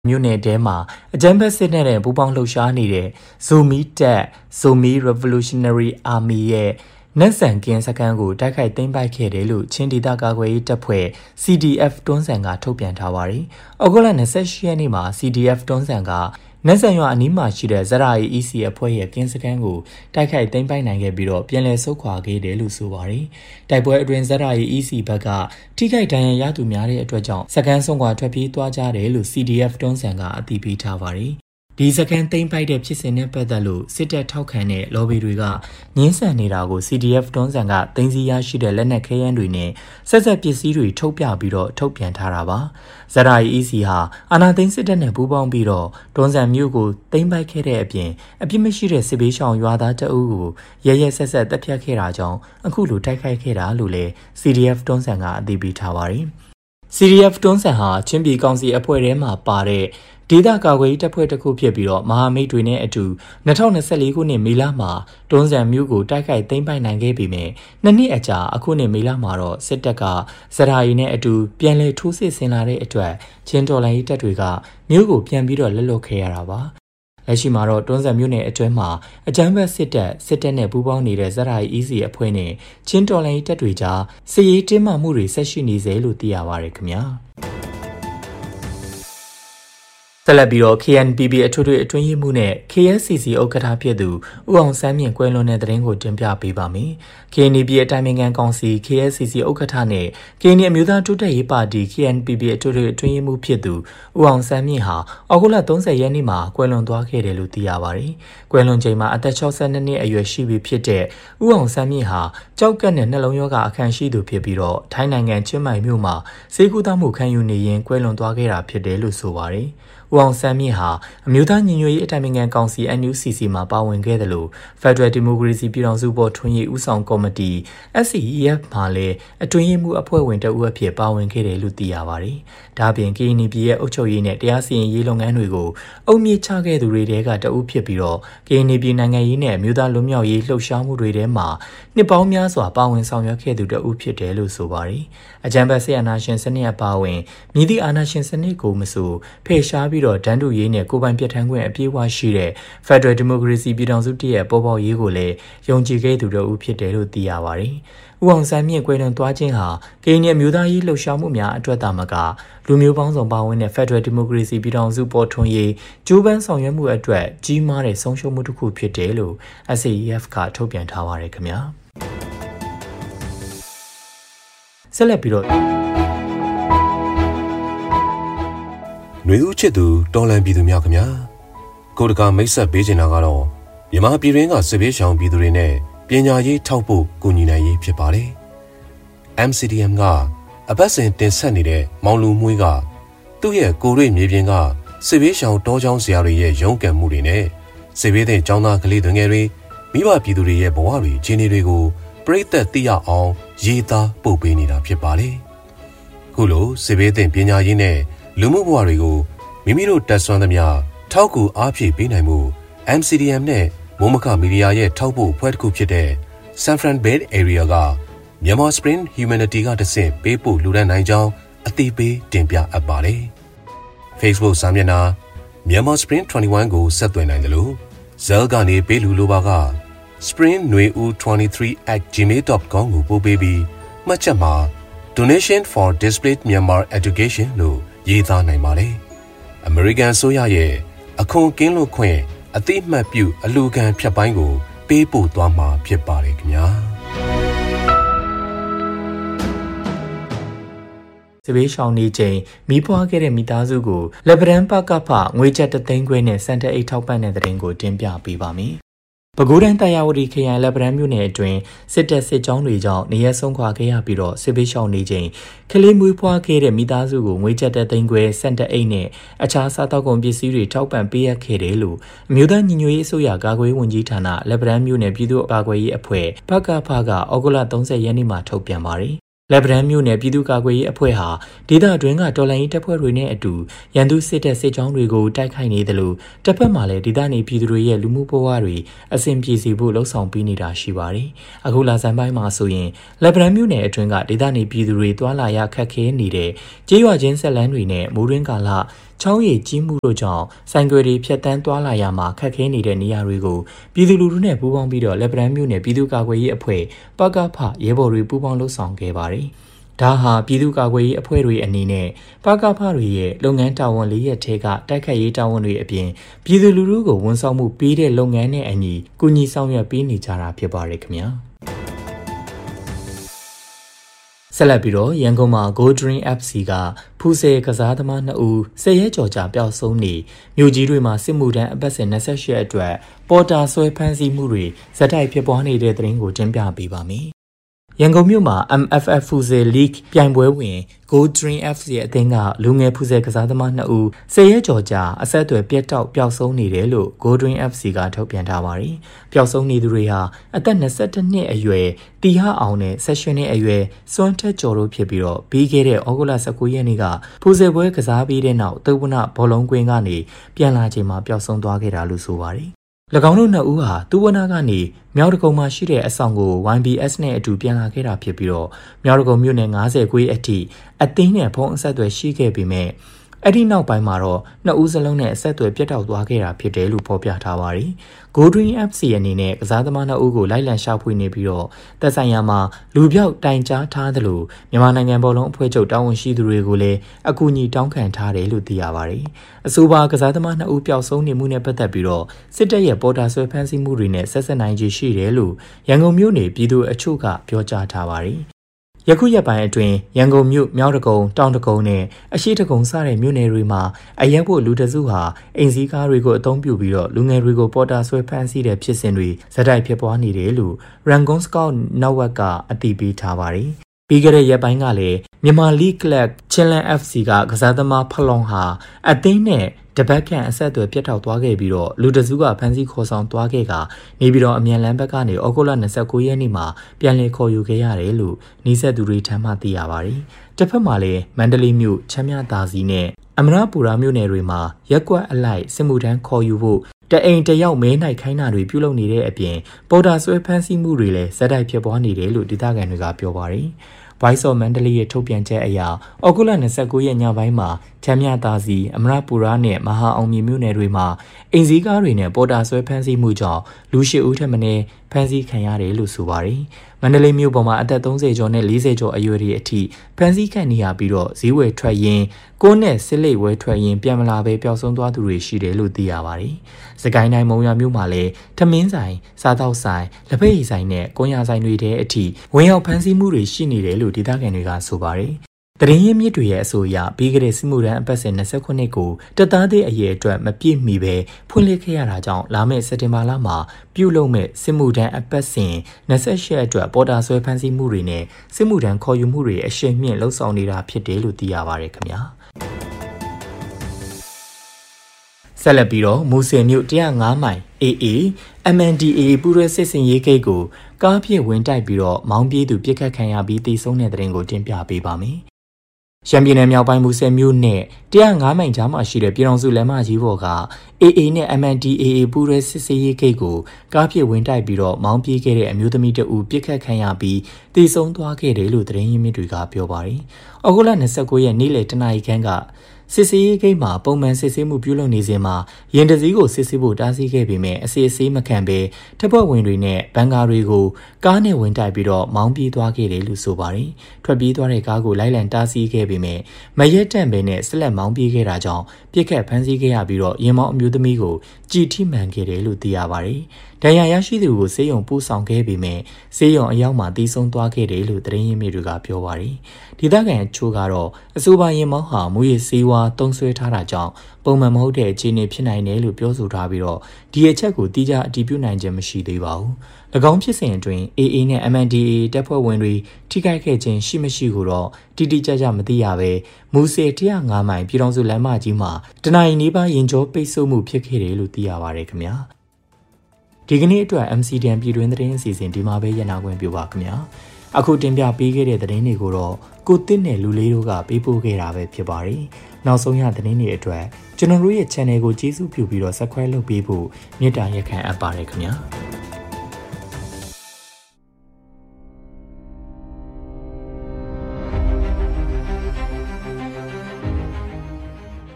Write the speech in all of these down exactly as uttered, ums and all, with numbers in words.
မြို့နယ်ထဲမှာအကြမ်းဖက်စစ်တပ်နဲ့ပူးပေါင်းလှုပ်ရှားနေတဲ့ Zomi တပ် Zomi Revolutionary Army ရဲ့နက်ဆန်ကင်းစခန်းကိုတိုက်ခိုက်သိမ်းပိုက်ခဲ့တယ်လို့ချင်းဒေသကာကွယ်ရေးတပ်ဖွဲ့ C D F တွန်းဆန်ကထုတ်ပြန်ထားပါတယ်။ဩဂုတ်လ၂၈ရက်နေ့မှာ C D F တွန်းဆန်ကနက်ဆန်ရွာအနီးမှာရှိတဲ့ဇရာရီ E C အဖွဲ့ရဲ့ကင်းစခန်းကိုတိုက်ခိုက်သိမ်းပိုက်နိုင်ခဲ့ပြီးတော့ပြန်လည်ဆုတ်ခွာခဲ့တယ်လို့ဆိုပါတယ်။တိုက်ပွဲအတွင်းဇရာရီ E C ဘက်ကထိခိုက်ဒဏ်ရာရသူများတဲ့အတွက်ကြောင့်စခန်းဆုံးခွာထွက်ပြေးသွားကြတယ်လို့ C D F တွန်းဆန်ကအတည်ပြုထားပါတယ်။ဒီစခန်းသိမ်းပိုက်တဲ့ဖြစ်စဉ်နဲ့ပတ်သက်လို့စစ်တပ်ထောက်ခံတဲ့ lobby တွေကငင်းဆန်နေတာကို C D F တွန်းဆန်ကသိမ်းဆည်းရရှိတဲ့လက်နက်ခဲယမ်းတွေနဲ့ဆက်ဆက်ပစ္စည်းတွေထုတ်ပြပြီးတော့ထုတ်ပြန်ထားတာပါ။ဇရာရီ E C ဟာအာဏာသိမ်းစစ်တပ်နဲ့ပူးပေါင်းပြီးတော့တွန်းဆန်မြို့ကိုသိမ်းပိုက်ခဲ့တဲ့အပြင်အပြစ်မရှိတဲ့စစ်ဘေးရှောင်ရွာသားတအုပ်ကိုရရဆက်ဆက်တပ်ဖြတ်ခဲ့တာကြောင့်အခုလိုတိုက်ခိုက်ခဲ့တာလို့လည်း C D F တွန်းဆန်ကအတည်ပြုထားပါတယ်။ C D F တွန်းဆန်ဟာချင်းပြည်ကောင်စီအဖွဲ့ထဲမှာပါတဲ့ဒေသကာကွယ်ရေးတပ်ဖွဲ့တစ်ခုဖြစ်ပြီးတော့မဟာမိတ်တွေနဲ့အတူ၂၀၂၄ခုနှစ်မေလမှာတွန်းဆန်မြို့ကိုတိုက်ခိုက်သိမ်းပိုက်နိုင်ခဲ့ပေမဲ့နှစ်နှစ်အကြာအခုနှစ်မေလမှာတော့စစ်တပ်ကဇရာရီနဲ့အတူပြန်လည်ထိုးစစ်ဆင်လာတဲ့အတွက်ချင်းတော်လိုင်းတပ်တွေကမြို့ကိုပြန်ပြီးတော့လက်လွတ်ခဲ့ရတာပါလက်ရှိမှာတော့တွန်းဆန်မြို့နယ်အတွင်းမှာအကြမ်းဖက်စစ်တပ်စစ်တပ်နဲ့ပူးပေါင်းနေတဲ့ဇရာရီ E C အဖွဲ့နဲ့ချင်းတော်လိုင်းတပ်တွေကြားစစ်ရေးတင်းမာမှုတွေဆက်ရှိနေစေလို့သိရပါတယ်ခင်ဗျာဆက်လက်ပြီးတော့ K N P B အထွေထွေအတွင်းရေးမှူးနဲ့ K S C C ဥက္ကဋ္ဌဖြစ်သူဦးအောင်ဆန်းမြင့်ကွယ်လွန်တဲ့သတင်းကိုတင်ပြပေးပါမယ်။ K N P B အတိုင်းအမြံကောင်စီ K S C C ဥက္ကဋ္ဌနဲ့ K N အမျိုးသားတိုးတက်ရေးပါတီ K N P B အထွေထွေအတွင်းရေးမှူးဖြစ်သူဦးအောင်ဆန်းမြင့်ဟာဩဂုတ်လ၃၀ရက်နေ့မှာကွယ်လွန်သွားခဲ့တယ်လို့သိရပါတယ်။ကွယ်လွန်ချိန်မှာအသက်၆၂နှစ်အရွယ်ရှိပြီဖြစ်တဲ့ဦးအောင်ဆန်းမြင့်ဟာကြောက်ကက်နဲ့နှလုံးရောဂါအခမ်းရှိသူဖြစ်ပြီးတော့ထိုင်းနိုင်ငံချင်းမိုင်မြို့မှာဆေးကုသမှုခံယူနေရင်ကွယ်လွန်သွားခဲ့တာဖြစ်တယ်လို့ဆိုပါတယ်။ဦးအောင်ဆန်းမြင့်ဟာအမျိုးသားညီညွတ်ရေးအတိုင်ပင်ခံကောင်စီ N U C C မှာပါဝင်ခဲ့တယ်လို့ Federal Democracy ပြည်ထောင်စုပေါ်ထွန်းရေးဦးဆောင်ကော်မတီ S C E F မှာလည်းအတွင်းရေးမှူးအဖွဲ့ဝင်တဦးအဖြစ်ပါဝင်ခဲ့တယ်လို့သိရပါတယ်။ဒါ့အပြင် K N P ရဲ့အုပ်ချုပ်ရေးနဲ့တရားစီရင်ရေးလုပ်ငန်းတွေကိုအုပ်မြစ်ချခဲ့သူတွေတဲကတဦးဖြစ်ပြီးတော့ K N P နိုင်ငံရေးနဲ့အမျိုးသားလွတ်မြောက်ရေးလှုပ်ရှားမှုတွေထဲမှာနှစ်ပေါင်းများစွာပါဝင်ဆောင်ရွက်ခဲ့သူတဦးဖြစ်တယ်လို့ဆိုပါတယ်။အကြံပေးဆေးအာဏာရှင်စနစ်အပါအဝင်မြည်သည့်အာဏာရှင်စနစ်ကိုမဆိုဖယ်ရှားပြီးတော့တန်းတူရေးနဲ့ကိုယ်ပိုင်ပြဋ္ဌာန်းခွင့်အပြည့်အဝရှိတဲ့ Federal Democracy ပြည်ထောင်စုတည်းရဲ့ပေါ်ပေါက်ရေးကိုလည်းယုံကြည်ခဲ့သူတို့ဖြစ်တယ်လို့သိရပါတယ်။ဦးအောင်ဆန်းမြင့်ကွယ်လွန်သွားခြင်းဟာကရင်အမျိုးသားရေးလှုပ်ရှားမှုများအတွက်သာမကလူမျိုးပေါင်းစုံပါဝင်တဲ့ Federal Democracy ပြည်ထောင်စုပေါ်ထွန်းရေးကြိုးပမ်းဆောင်ရွက်မှုအတွက်ကြီးမားတဲ့ဆုံးရှုံးမှုတစ်ခုဖြစ်တယ်လို့ S A E F ကထုတ်ပြန်ထားပါတယ်ခင်ဗျာ။ဆက်လက်ပြီးတော့ຫນွေဦးချစ်သူတော်လန်ပြည်သူများခင်ဗျာကိုတကာမိတ်ဆက်ပေးချင်တာကတော့မြန်မာပြည်ရင်းကစစ်ဘေးရှောင်ပြည်သူတွေနဲ့ပညာရေးထောက်ဖို့ကူညီနိုင်ရေးဖြစ်ပါတယ် M C D M ကအပတ်စဉ်တင်ဆက်နေတဲ့မောင်လူမွေးကသူ့ရဲ့ကိုရိမြေပြင်ကစစ်ဘေးရှောင်တောချောင်းဆရာတွေရဲ့ရုန်းကန်မှုတွေနဲ့စစ်ဘေးတဲ့ကျောင်းသားကလေးတွေငယ်တွေမိဘပြည်သူတွေရဲ့ဘဝတွေအခြေအနေတွေကိုပြည့်သက်သိရအောင်ရေးသားပို့ပေးနေတာဖြစ်ပါတယ်ခုလိုစစ်ဘေးတဲ့ပညာရေးနဲ့လူမှုဘဝတွေကိုမိမိတို့တက်ဆွမ်းသမျှထောက်ကူအားဖြည့်ပေးနိုင်မှု M C D M နဲ့မိုးမခမီဒီယာရဲ့ထောက်ပို့ဖွဲ့တစ်ခုဖြစ်တဲ့ San Fran Bay Area ကမြန်မာ Spring Humanity ကတဆင့်ပေးပို့လူဒန်းနိုင်ကြောင်းအသိပေးတင်ပြအပ်ပါတယ်။ Facebook စာမျက်နှာမြန်မာ Spring ၂၁ကိုဆက်သွယ်နိုင်တယ်လို့ Zell ကနေပေးလူလိုပါက spring nweuu twenty-three at gmail dot com ကိုပို့ပေးပြီးမှတ်ချက်မှာ Donation for Displaced Myanmar Education လို့ရေးသားနိုင်ပါတယ်။ American ဆိုရရဲ့အခွန်ကင်းလွတ်ခွင့်အတိအမှတ်ပြုအလူခံဖြတ်ပိုင်းကိုပေးပို့သွားမှာဖြစ်ပါတယ်ခင်ဗျာစစ်ဘေးရှောင်နေချိန်မိဖွားခဲ့တဲ့မိသားစုကိုလက်ပံပကဖငွေကျပ်တသိန်းခွဲနဲ့စံတအိတ်ထောက်ပံ့တဲ့တဲ့ရင်ကိုတင်ပြပေးပါမယ်ပဲခူးတိုင်းတရားဝတီခရိုင်လက်ပံမြို့နယ်အတွင်းစစ်တပ်စစ်ကြောင်းတွေကြောင့်နေရက်ဆုံးခွာခဲ့ရပြီးတော့စစ်ဘေးရှောင်နေချိန်ကလေးမွေးဖွားခဲ့တဲ့မိသားစုကိုငွေကျပ်တဲ့သိန်းခွဲစံတအိတ်နဲ့အခြားစားတောက်ကုန်ပစ္စည်းတွေထောက်ပံ့ပေးရခဲ့တယ်လို့အမျိုးသားညီညွတ်ရေးအစိုးရကာကွယ်ရေးဝန်ကြီးဌာနလက်ပံမြို့နယ်ပြည်သူ့ကာကွယ်ရေးအဖွဲ့ဘကဖကဩဂုတ်လ၃၀ရက်နေ့မှာထုတ်ပြန်ပါတယ်လက်ပံမြို့နယ်ပြည်သူ့ကာကွယ်ရေးအဖွဲ့ဟာဒေသအတွင်းကတော်လှန်ရေးတပ်ဖွဲ့တွေနဲ့အတူရန်သူစစ်တပ်စစ်ကြောင်းတွေကိုတိုက်ခိုက်နေတယ်လို့တပ်ဖက်မှလည်းဒေသနေပြည်သူတွေရဲ့လူမှုဘဝတွေအဆင်ပြေစေဖို့လှုံ့ဆော်ပေးနေတာရှိပါတယ်။အခုလာဇန်ပိုင်းမှာဆိုရင်လက်ပံမြို့နယ်အတွင်းကဒေသနေပြည်သူတွေတွာလာရခက်ခဲနေတဲ့ကြေးရွာချင်းဆက်လန်းတွေနဲ့မိုးရင်းကာလချောင်းရည်ကြီးမှုတို့ကြောင့်ဆိုင်ကွယ်တွေဖြတ်တန်းသွားလာရမှာခက်ခဲနေတဲ့နေရာတွေကိုပြည်သူလူထုနဲ့ပူးပေါင်းပြီးတော့လက်ပံမြို့နယ်ပြည်သူ့ကာကွယ်ရေးအဖွဲ့ပကဖရဲဘော်တွေပူးပေါင်းလှုပ်ဆောင်ခဲ့ပါတယ်။ဒါဟာပြည်သူ့ကာကွယ်ရေးအဖွဲ့တွေအနေနဲ့ပကဖတွေရဲ့လုပ်ငန်းတာဝန်လေးရက်ထဲကတိုက်ခတ်ရေးတာဝန်တွေအပြင်ပြည်သူလူထုကိုဝန်ဆောင်မှုပေးတဲ့လုပ်ငန်းနဲ့အညီကူညီဆောင်ရွက်ပေးနေကြတာဖြစ်ပါတယ်ခင်ဗျာ။ဆက်လက်ပြီးတော့ရန်ကုန်မှာ Gold Dream အက်ဖ် စီ ကဖူးဆယ်ကစားသမားနှစ်ဦးဆယ်ရက်ကျော်ကြာပျောက်ဆုံးနေမြို့ကြီးတွေမှာစစ်မှုထမ်းအပတ်စဉ်နှစ်ရှစ်အတွက်ပေါ်တာဆွဲဖမ်းဆီးမှုတွေဇက်တိုက်ဖြစ်ပွားနေတဲ့သတင်းကိုတင်ပြပေးပါမယ်။ရန်ကုန်မြို့မှာ M F F ဖူးဆယ် League ပြိုင်ပွဲဝင် Gold Dream အက်ဖ် စီ ရဲ့အသင်းကလူငယ်ဖူးဆယ်ကစားသမားနှစ်ဦးဆယ်ရက်ကျော်ကြာအဆက်အသွယ်ပြတ်တောက်ပျောက်ဆုံးနေတယ်လို့ Gold Dream အက်ဖ် စီ ကထုတ်ပြန်ထားပါတယ်။ပျောက်ဆုံးနေသူတွေဟာအသက်၂၁နှစ်အရွယ်တီဟအောင်နဲ့၁၈နှစ်အရွယ်စွမ်းထက်ကျော်တို့ဖြစ်ပြီးတော့ပြီးခဲ့တဲ့ဩဂုတ်လ၁၉ရက်နေ့ကဖူးဆယ်ပွဲကစားပြီးတဲ့နောက်သုဝနဘောလုံးကွင်းကနေပြန်လာချိန်မှာပျောက်ဆုံးသွားခဲ့တာလို့ဆိုပါတယ်။၎င်းတို့နှစ်ဦးဟာသုဝနကနေမြောက်တကုံမှာရှိတဲ့အဆောင်ကို Y B S နဲ့အတူပြန်လာခဲ့တာဖြစ်ပြီးတော့မြောက်တကုံမြို့နယ်၅၀ခွေးအထိအသင်းနဲ့ဖုန်းအဆက်အသွယ်ရှိခဲ့ပေမဲ့အဲ့ဒီနောက်ပိုင်းမှာတော့နှစ်ဦးစလုံးနဲ့အဆက်အသွယ်ပြတ်တောက်သွားခဲ့တာဖြစ်တယ်လို့ဖော်ပြထားပါတယ်။ Gold Dream အက်ဖ် စီ အနေနဲ့ကစားသမားနှစ်ဦးကိုလိုက်လံရှာဖွေနေပြီးတော့သက်ဆိုင်ရာမှာလူပြောက်တိုင်ကြားထားသလိုမြန်မာနိုင်ငံဘောလုံးအဖွဲ့ချုပ်တာဝန်ရှိသူတွေကိုလည်းအကူအညီတောင်းခံထားတယ်လို့သိရပါတယ်။အဆိုပါကစားသမားနှစ်ဦးပျောက်ဆုံးနေမှုနဲ့ပတ်သက်ပြီးတော့စစ်တပ်ရဲ့ပေါ်တာဆွဲဖမ်းဆီးမှုတွေနဲ့ဆက်ဆက်နိုင်ခြေရှိတယ်လို့ရန်ကုန်မြို့နယ်ပြည်သူ့အချို့ကပြောကြားထားပါတယ်။ယခုရက်ပိုင်းအတွင်းရန်ကုန်မြို့မြောက်တကုံတောင်တကုံနဲ့အရှိတကုံစတဲ့မြို့နယ်တွေမှာအရက်ဖို့လူတစုဟာအိမ်စည်းကားတွေကိုအသုံးပြုပြီးတော့လူငယ်တွေကိုပေါ်တာဆွဲဖမ်းဆီးတဲ့ဖြစ်စဉ်တွေဇက်တိုက်ဖြစ်ပွားနေတယ်လို့ Rangoon Scout Network ကအတည်ပြုထားပါတယ်။ပြီးခဲ့တဲ့ရက်ပိုင်းကလည်းမြန်မာ League Club ချင်းလန် အက်ဖ် စီ ကကစားသမားဖလောင်ဟာအသင်းနဲ့တပတ်ခန့်အဆက်အသွယ်ပြတ်တောက်သွားခဲ့ပြီးတော့လူတစုကဖမ်းဆီးခေါ်ဆောင်သွားခဲ့ကနေပြီးတော့အမြန်လမ်းဘက်ကနေဩဂုတ်လ၂၉ရက်နေ့မှာပြန်လည်ခေါ်ယူခဲ့ရတယ်လို့နှိစက်သူတွေထံမှသိရပါတယ်။တစ်ဖက်မှာလည်းမန္တလေးမြို့ချမ်းမြသာစီနဲ့အမရပူရာမြို့နယ်တွေမှာရက်ကွက်အလိုက်စစ်မှုထမ်းခေါ်ယူဖို့တအိမ်တယောက်မဲနိုင်ခိုင်းတာတွေပြုလုပ်နေတဲ့အပြင်ပေါ်တာဆွဲဖမ်းဆီးမှုတွေလည်းဇက်တိုက်ဖြစ်ပွားနေတယ်လို့ဒေသခံတွေကပြောပါတယ်။ Voice of Mandalay ရဲ့ထုတ်ပြန်ချက်အရဩဂုတ်လ၂၉ရက်ညပိုင်းမှာချမ်းမြသာစီအမရပူရာနဲ့မဟာအောင်မြေမြို့နယ်တွေမှာအိမ်စည်းကားတွေနဲ့ပေါ်တာဆွဲဖမ်းဆီးမှုကြောင့်လူရှစ်ဦးထက်မနည်းဖမ်းဆီးခံရတယ်လို့ဆိုပါတယ်။မန္တလေးမြို့ပေါ်မှာအသက်၃၀ကျော်နဲ့၄၀ကျော်အရွယ်တွေအထိဖမ်းဆီးခံနေရပြီးတော့ဈေးဝယ်ထွက်ရင်းကိုးနဲ့စစ်လိတ်ဝယ်ထွက်ရင်းပြန်မလာပဲပျောက်ဆုံးသွားသူတွေရှိတယ်လို့သိရပါတယ်။စကိုင်းတိုင်းမုံရွာမြို့မှာလည်းထမင်းဆိုင်စားတောက်ဆိုင်လက်ဖက်ရည်ဆိုင်နဲ့ကွန်ရာဆိုင်တွေထဲအထိဝင်ရောက်ဖမ်းဆီးမှုတွေရှိနေတယ်လို့ဒေသခံတွေကဆိုပါတယ်။တရင်ရင်းမြစ်တွေရဲ့အဆိုအရပြီးခဲ့တဲ့စစ်မှုထမ်းအပတ်စဉ်၂၉နှစ်ကိုတပ်သားသည့်အရေးအတွက်မပြည့်မီပဲဖွင့်လှစ်ခဲ့ရတာကြောင့်လာမယ့်စက်တင်ဘာလမှာပြုလုပ်မဲ့စစ်မှုထမ်းအပတ်စဉ်၂၈အတွက်ပေါ်တာဆွဲဖမ်းဆီးမှုတွေနဲ့စစ်မှုထမ်းခေါ်ယူမှုတွေအရှိန်မြင့်လှုပ်ဆောင်နေတာဖြစ်တယ်လို့သိရပါတယ်ခင်ဗျာဆက်လက်ပြီးတော့မူဆယ်မြို့၁၀၅မိုင် A A M N D A ပူရဲစစ်စင်ရေးဂိတ်ကိုကားဖြင့်ဝင်တိုက်ပြီးတော့မောင်းပြေးသူပြစ်ခတ်ခံရပြီးတိဆုံးတဲ့တဲ့ရင်ကိုတင်ပြပေးပါမယ်ရှမ်းပြည်နယ်မြောက်ပိုင်းမူဆယ်မြို့နဲ့၁၀၅မိုင်ကြားမှာရှိတဲ့ပြည်တော်စုလမ်းမကြီးပေါ်က A A နဲ့ M N D A ပူရဲစစ်စေးရေးဂိတ်ကိုကားဖြင့်ဝင်တိုက်ပြီးတော့မောင်းပြေးခဲ့တဲ့အမျိုးသမီးတဦးပြစ်ခတ်ခံရပြီးတိဆုံးသွားခဲ့တယ်လို့သတင်းရင်းမြစ်တွေကပြောပါတယ်။ဩဂုတ်လ၂၉ရက်နေ့လယ်တနာရီခန့်ကစစ်စေးရေးဂိတ်မှာပုံမှန်စစ်ဆေးမှုပြုလုပ်နေစဉ်မှာရင်တစည်းကိုစစ်ဆေးဖို့တားဆီးခဲ့ပေမဲ့အစီအစေးမခံဘဲတပ်ဖွဲ့ဝင်တွေနဲ့ဘန်ကာတွေကိုကားနဲ့ဝင်တိုက်ပြီးတော့မောင်းပြေးသွားခဲ့တယ်လို့ဆိုပါတယ်။ထွက်ပြေးသွားတဲ့ကားကိုလိုက်လံတားဆီးခဲ့ပေမဲ့မရက်တန့်ပဲနဲ့ဆက်လက်မောင်းပြေးခဲ့တာကြောင့်ပြစ်ခတ်ဖမ်းဆီးခဲ့ရပြီးတော့ရင်မောင်းအမျိုးသမီးကိုကြည်ထိမှန်ခဲ့တယ်လို့သိရပါတယ်။ဒဏ်ရာရရှိသူကိုဆေးရုံပို့ဆောင်ခဲ့ပေမဲ့ဆေးရုံအရောက်မှာတီးဆုံးသွားခဲ့တယ်လို့သတင်းရင်းမြစ်တွေကပြောပါတယ်။ဒေသခံအချို့ကတော့အဆိုပါရင်မောင်းဟာမူရည်ဆေးဝါးတုံးဆွဲထားတာကြောင့်ပုံမှန်မဟုတ်တဲ့အခြေအနေဖြစ်နိုင်တယ်လို့ပြောဆိုထားပြီးတော့ဒီအချက်ကိုတိကျအတည်ပြုနိုင်ခြင်းမရှိသေးပါဘူး။၎င်းဖြစ်စဉ်အတွင်း A A နဲ့ M N D A တပ်ဖွဲ့ဝင်တွေထိခိုက်ခဲ့ခြင်းရှိမရှိကိုတော့တိတိကျကျမသိရပဲမူဆယ်၁၀၅မိုင်ပြည်တော်စုလမ်းမကြီးမှာတနင်္လာနေ့ပါရင်ကျော်ပိတ်ဆို့မှုဖြစ်ခဲ့တယ်လို့သိရပါတယ်ခင်ဗျာ။ဒီကနေ့အတွက် M C D N ပြည်တွင်းသတင်းအစီအစဉ်ဒီမှာပဲရနာခွင့်ပြုပါခင်ဗျာ။အခုတင်ပြပေးခဲ့တဲ့သတင်းတွေကိုတော့ကိုတစ်နဲ့လူလေးတို့ကပေးပို့ခဲ့တာပဲဖြစ်ပါတယ်။နောက်ဆုံးရသတင်းတွေအတွက်ကျွန်တော်တို့ရဲ့ channel ကိုကျေးဇူးပြုပြီးတော့ subscribe လုပ်ပေးဖို့မေတ္တာရက်ခံအပ်ပါတယ်ခင်ဗျာ။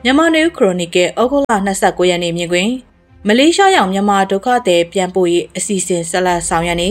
မြန်မာနယူးခရိုနီကယ်ဩဂုတ်လ၂၉ရက်နေ့မြင်ကွင်းမလေးရှားရောက်မြန်မာဒုက္ခသည်ပြန်ပို့ရေးအစီအစဉ်ဆက်လက်ဆောင်ရွက်နေ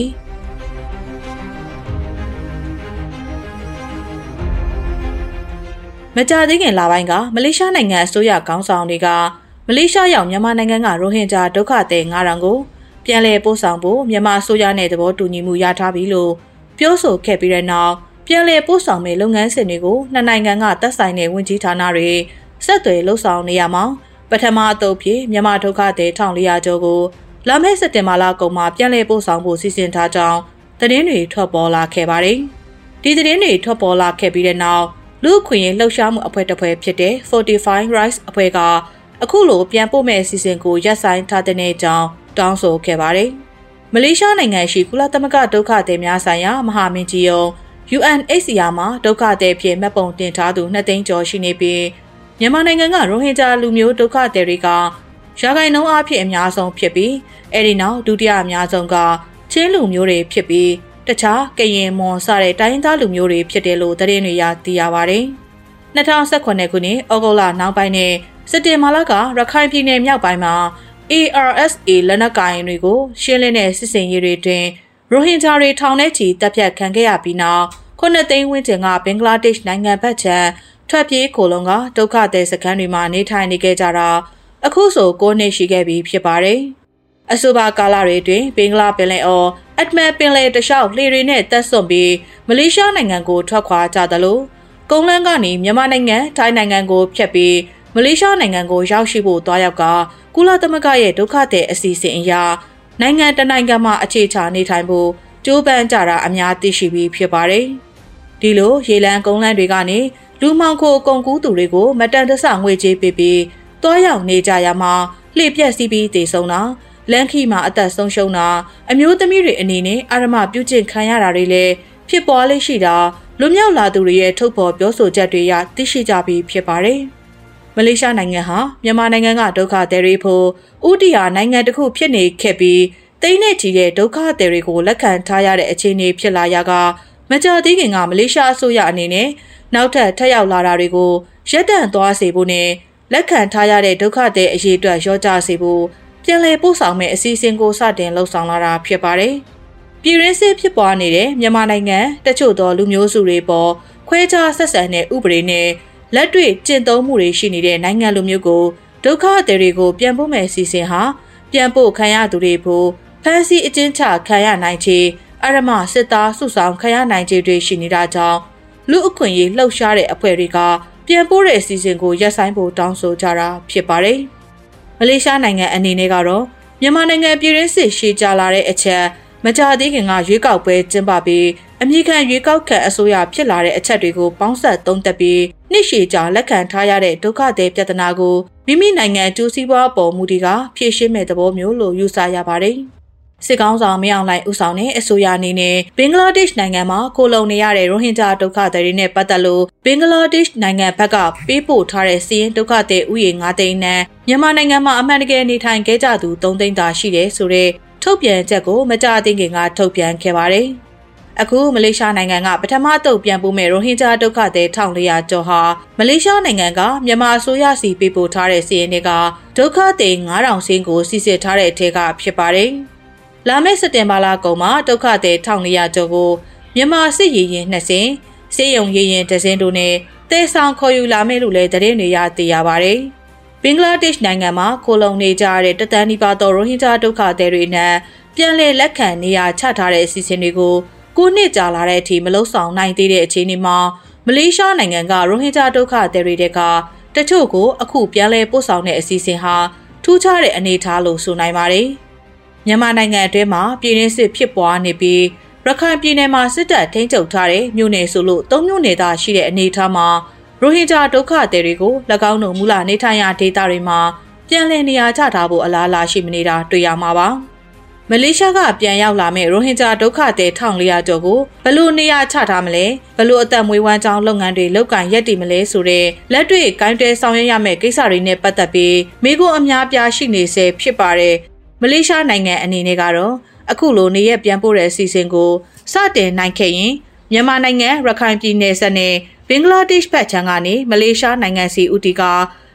မကြာသေးခင်လပိုင်းကမလေးရှားနိုင်ငံအစိုးရခေါင်းဆောင်တွေကမလေးရှားရောက်မြန်မာနိုင်ငံကရိုဟင်ဂျာဒုက္ခသည်၅ထောင်ကိုပြန်လည်ပို့ဆောင်ဖို့မြန်မာအစိုးရနဲ့သဘောတူညီမှုရထားပြီလို့ပြောဆိုခဲ့ပြီးတဲ့နောက်ပြန်လည်ပို့ဆောင်မယ့်လုပ်ငန်းစဉ်တွေကိုနှစ်နိုင်ငံကသက်ဆိုင်တဲ့ဝန်ကြီးဌာနတွေဆက်သွယ်လှုပ်ဆောင်နေရမှာပထမအသုတ်ဖြစ်မြန်မာဒုက္ခသည်၁၄၀၀ကျော်ကိုလာမယ့်စက်တင်ဘာလကုန်မှာပြန်လည်ပို့ဆောင်ဖို့စီစဉ်ထားကြောင်းသတင်းတွေထွက်ပေါ်လာခဲ့ပါတယ်။ဒီသတင်းတွေထွက်ပေါ်လာခဲ့ပြီးတဲ့နောက်လူ့အခွင့်အရေးလှုပ်ရှားမှုအဖွဲ့တစ်ဖွဲ့ဖြစ်တဲ့ Fortify Rights အဖွဲ့ကအခုလိုပြန်ပို့မဲ့အစီအစဉ်ကိုရပ်ဆိုင်းထားတဲ့အကြောင်းတောင်းဆိုခဲ့ပါတယ်။မလေးရှားနိုင်ငံရှိကုလသမဂ္ဂဒုက္ခသည်များဆိုင်ရာမဟာမင်းကြီးရုံး U N H C R မှာဒုက္ခသည်ဖြစ်မှတ်ပုံတင်ထားသူနှစ်သိန်းကျော်ရှိနေပြီးမြန်မာနိုင်ငံကရိုဟင်ဂျာလူမျိုးဒုက္ခသည်တွေကရာခိုင်နှုန်းအဖြစ်အများဆုံးဖြစ်ပြီးအဲဒီနောက်ဒုတိယအများဆုံးကချင်းလူမျိုးတွေဖြစ်ပြီးတခြားကရင်မွန်စတဲ့တိုင်းသားလူမျိုးတွေဖြစ်တယ်လို့သတင်းတွေရသိရပါတယ်။၂၀၁၈ခုနှစ်ဩဂုတ်လနောက်ပိုင်းနဲ့စက်တင်ဘာလကရခိုင်ပြည်နယ်မြောက်ပိုင်းမှာ A R S A လက်နက်ကိုင်တွေကိုရှင်းလင်းတဲ့စစ်စင်ရေးတွေတွင်ရိုဟင်ဂျာတွေထောင်ထဲချီတပ်ဖြတ်ခံခဲ့ရပြီးနောက်ခုနှစ်သိန်းဝန်းကျင်ကဘင်္ဂလားဒေ့ရှ်နိုင်ငံဘက်ခြမ်းထွက်ပြေးခိုလုံကဒုက္ခသည်စခန်းတွေမှာနေထိုင်နေခဲ့ကြတာအခုဆို၉နှစ်ရှိခဲ့ပြီဖြစ်ပါတယ်။အဆိုပါကာလတွေတွင်ဘင်္ဂလားပင်လယ်အော်အက်ဒမန်ပင်လယ်တလျှောက်လှေတွေနဲ့တက်ဆွန့်ပြီးမလေးရှားနိုင်ငံကိုထွက်ခွာကြသလိုကုန်းလမ်းကနေမြန်မာနိုင်ငံထိုင်းနိုင်ငံကိုဖြတ်ပြီးမလေးရှားနိုင်ငံကိုရောက်ရှိဖို့တွားရောက်ကကုလသမဂ္ဂရဲ့ဒုက္ခသည်အစီအစဉ်အရနိုင်ငံတနိုင်ငံမှာအခြေချနေထိုင်ဖို့ကြိုးပမ်းကြတာအများသိရှိပြီးဖြစ်ပါတယ်။ဒီလိုရေလမ်းကုန်းလမ်းတွေကနေလူမှောင်ခိုကုန်ကူးသူတွေကိုမတန်တဆငွေကြေးပေးပြီးတွားရောက်နေကြရမှာလှည့်ပြက်စီးပြီးတည်ဆုံတာလမ်းခီမှာအသက်ဆုံးရှုံးတာအမျိုးသမီးတွေအနေနဲ့အာရမပြုကျင့်ခံရတာတွေလည်းဖြစ်ပေါ်လေးရှိတာလူမျိုးလာသူတွေရဲ့ထုတ်ဖော်ပြောဆိုချက်တွေရသိရှိကြပြီးဖြစ်ပါတယ်။မလေးရှားနိုင်ငံဟာမြန်မာနိုင်ငံကဒုက္ခသည်တွေဖို့ဥတီယာနိုင်ငံတစ်ခုဖြစ်နေခဲ့ပြီးတိမ့်နဲ့ချီတဲ့ဒုက္ခသည်တွေကိုလက်ခံထားရတဲ့အခြေအနေဖြစ်လာရကမကြာသေးခင်ကမလေးရှားအစိုးရအနေနဲ့နောက်ထပ်ထပ်ရောက်လာတာတွေကိုရပ်တန့်သွားစေဖို့နဲ့လက်ခံထားရတဲ့ဒုက္ခသည်အရေးအတွက်ရောကြစေဖို့ပြန်လည်ပို့ဆောင်မဲ့အစီအစဉ်ကိုစတင်လှုပ်ဆောင်လာတာဖြစ်ပါတယ်။ပြည်ရင်းစစ်ဖြစ်ပွားနေတဲ့မြန်မာနိုင်ငံတချို့သောလူမျိုးစုတွေပေါ်ခွဲခြားဆက်ဆံတဲ့ဥပဒေနဲ့လက်တွေ့ကျင့်သုံးမှုတွေရှိနေတဲ့နိုင်ငံလူမျိုးကိုဒုက္ခသည်တွေကိုပြန်ပို့မဲ့အစီအစဉ်ဟာပြန်ပို့ခံရသူတွေဖို့ဖန်စီအကျဉ်းချခံရနိုင်ခြေအရမစစ်သားစုဆောင်ခံရနိုင်ခြေတွေရှိနေတာကြောင့်လူအခွင့်အရေးလှုပ်ရှားတဲ့အဖွဲ့တွေကပြန်ပို့တဲ့အစီအစဉ်ကိုရပ်ဆိုင်းဖို့တောင်းဆိုကြတာဖြစ်ပါတယ်။မလေးရှားနိုင်ငံအနေနဲ့ကတော့မြန်မာနိုင်ငံပြည်ရင်းစစ်ရှေ့ကြလာတဲ့အချက်မကြာသေးခင်ကရွေးကောက်ပွဲကျင်းပပြီးအမြင့်ခံရွေးကောက်ခံအစိုးရဖြစ်လာတဲ့အချက်တွေကိုပေါင်းစပ်သုံးသပ်ပြီးနှစ်ရှည်ကြာလက်ခံထားရတဲ့ဒုက္ခသည်ပြဿနာကိုမိမိနိုင်ငံအကျိုးစီးပွားပေါ်မူတည်ကဖြေရှင်းမဲ့သဘောမျိုးလို့ယူဆရပါတယ်။စစ်ကောင်းဆောင်မင်းအောင်လှိုင်ဦးဆောင်တဲ့အစိုးရအနေနဲ့ဘင်္ဂလားဒေ့ရှ်နိုင်ငံမှာခိုလုံနေရတဲ့ရိုဟင်ဂျာဒုက္ခသည်တွေနဲ့ပတ်သက်လို့ဘင်္ဂလားဒေ့ရှ်နိုင်ငံဘက်ကပေးပို့ထားတဲ့စီးရင်ဒုက္ခသည်ဥယျာဉ်၅သိန်းနဲ့မြန်မာနိုင်ငံမှာအမှန်တကယ်နေထိုင်ခဲ့ကြသူ၃သိန်းသာရှိတယ်ဆိုတဲ့ထုတ်ပြန်ချက်ကိုမကြာသေးခင်ကထုတ်ပြန်ခဲ့ပါတယ်။အခုမလေးရှားနိုင်ငံကပထမတုပ်ပြန်ပို့မဲ့ရိုဟင်ဂျာဒုက္ခသည်၁၄၀၀ကျော်ဟာမလေးရှားနိုင်ငံကမြန်မာအစိုးရစီပေးပို့ထားတဲ့စီးရင်တွေကဒုက္ခသည်၅ထောင်စင်းကိုစီစစ်ထားတဲ့အထက်ကဖြစ်ပါတယ်။လာမယ့်စက်တင်ဘာလကုန်မှာဒုက္ခသည်၁၄၀၀ကျော်ကိုမြန်မာစစ်ရေးရင်နှစ်စင်းစေယုံရေးရင်တစ်စင်းတို့နဲ့တဲဆောင်ခေါ်ယူလာမယ်လို့လည်းသတင်းတွေရသိရပါတယ်။ဘင်္ဂလားဒေ့ရှ်နိုင်ငံမှာခိုလုံနေကြတဲ့တသန်းနီးပါးသောရိုဟင်ဂျာဒုက္ခသည်တွေနဲ့ပြန်လည်လက်ခံနေရာချထားတဲ့အစီအစဉ်တွေကိုကိုနှစ်ကြာလာတဲ့အထိမလုံဆောင်နိုင်သေးတဲ့အခြေအနေမှာမလေးရှားနိုင်ငံကရိုဟင်ဂျာဒုက္ခသည်တွေကတချို့ကိုအခုပြန်လည်ပို့ဆောင်တဲ့အစီအစဉ်ဟာထူးခြားတဲ့အနေအထားလို့ဆိုနိုင်ပါတယ်။မြန်မာနိုင်ငံအတွင်းမှာပြည်ရင်းစစ်ဖြစ်ပွားနေပြီးရခိုင်ပြည်နယ်မှာစစ်တပ်ထိန်းချုပ်ထားတဲ့မြို့နယ်ဆိုလို့သုံးမြို့နယ်သာရှိတဲ့အနေအထားမှာရိုဟင်ဂျာဒုက္ခသည်တွေကို၎င်းတို့မူလနေထိုင်ရာဒေသတွေမှာပြန်လည်နေရာချထားဖို့အလားအလာရှိမနေတာတွေ့ရမှာပါ။မလေးရှားကပြန်ရောက်လာမဲ့ရိုဟင်ဂျာဒုက္ခသည်၁၄၀၀ကျော်ကိုဘလို့နေရာချထားမလဲဘလို့အသက်မွေးဝမ်းကြောင်းလုပ်ငန်းတွေလုပ်ကင်ရပ်တည်မလဲဆိုတဲ့လက်တွေ့ကိုင်းတွဲဆောင်ရွက်ရမယ့်ကိစ္စတွေနဲ့ပတ်သက်ပြီးမိခိုးအများပြားရှိနေစေဖြစ်ပါတယ်။မလေးရှားနိုင်ငံအနေနဲ့ကတော့အခုလိုနေရပြန်ပို့တဲ့အစီအစဉ်ကိုစတင်နိုင်ခဲ့ရင်မြန်မာနိုင်ငံရခိုင်ပြည်နယ်ဆက်နဲ့ဘင်္ဂလားဒေ့ရှ်ဘက်ခြမ်းကနေမလေးရှားနိုင်ငံစီဦးတီက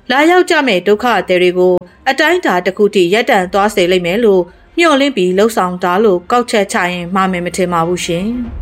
လာရောက်ကြမဲ့ဒုက္ခသည်တွေကိုအတိုင်းအတာတစ်ခုထိရပ်တန့်သွားစေလိမ့်မယ်လို့မျှော်လင့်ပြီးလှုံ့ဆော်တာလို့ကောက်ချက်ချရင်မှားမယ်မထင်ပါဘူးရှင်။